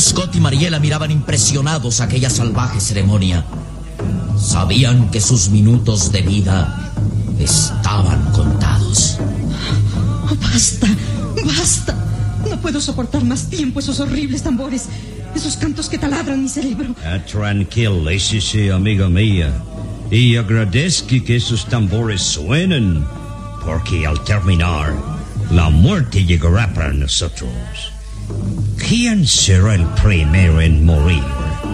Scott y Mariela miraban impresionados aquella salvaje ceremonia. Sabían que sus minutos de vida estaban contados. Oh, basta, basta. No puedo soportar más tiempo esos horribles tambores, esos cantos que taladran mi cerebro. Tranquilícese, amiga mía, y agradezca que esos tambores suenen, porque al terminar, la muerte llegará para nosotros. ¿Quién será el primero en morir?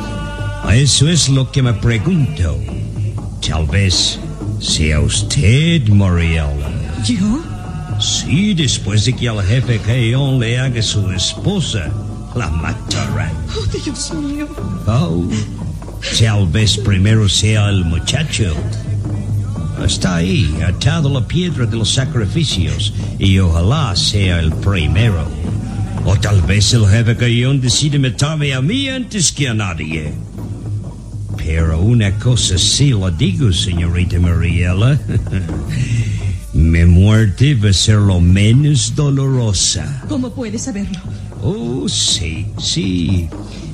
Eso es lo que me pregunto. Tal vez sea usted, Mariela. ¿Yo? Sí, después de que el jefe Keon le haga su esposa, la matarán. Oh, Dios mío. Oh, tal vez primero sea el muchacho. Está ahí, atado a la piedra de los sacrificios, y ojalá sea el primero. O tal vez el jefe Keon decide matarme a mí antes que a nadie. Pero una cosa sí la digo, señorita Mariela. Mi muerte va a ser lo menos dolorosa. ¿Cómo puedes saberlo? Oh, sí, sí.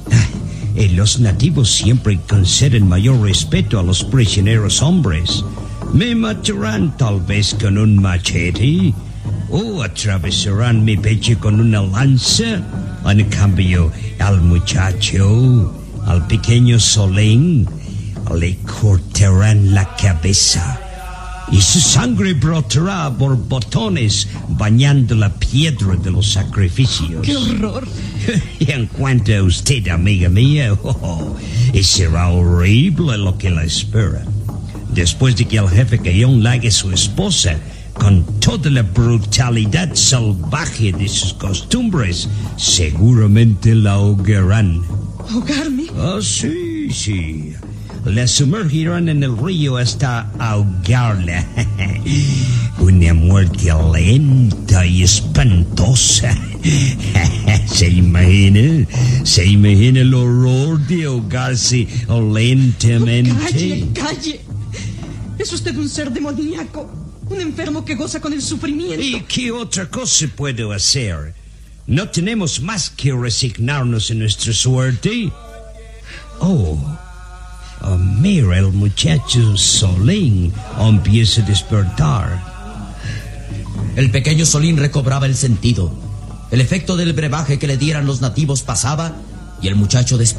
Los nativos siempre conceden mayor respeto a los prisioneros hombres. Me matarán tal vez con un machete, o atravesarán mi pecho con una lanza. En cambio, al muchacho, al pequeño Solín, le cortarán la cabeza. Y su sangre brotará a borbotones bañando la piedra de los sacrificios. ¡Qué horror! Y en cuanto a usted, amiga mía, será horrible lo que la espera. Después de que el jefe Keon lague a su esposa, con toda la brutalidad salvaje de sus costumbres, seguramente la ahogarán. ¿Ahogarme? Ah, sí, sí. La sumergirán en el río hasta ahogarla. Una muerte lenta y espantosa. ¿Se imagina? ¿Se imagina el horror de ahogarse lentamente? Oh, ¡calle, calle! Es usted un ser demoníaco, un enfermo que goza con el sufrimiento. ¿Y qué otra cosa puedo hacer? No tenemos más que resignarnos a nuestra suerte. Mira, el muchacho Solín empieza a despertar. El pequeño Solín recobraba el sentido. El efecto del brebaje que le dieran los nativos pasaba y el muchacho despertaba.